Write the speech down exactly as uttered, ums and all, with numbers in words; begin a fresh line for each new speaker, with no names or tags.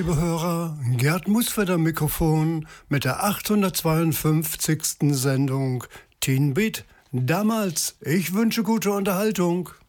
liebe Hörer, Gerd Musfeld am Mikrofon mit der achthundertzweiundfünfzigsten Sendung Teen Beat. Damals, ich wünsche gute Unterhaltung.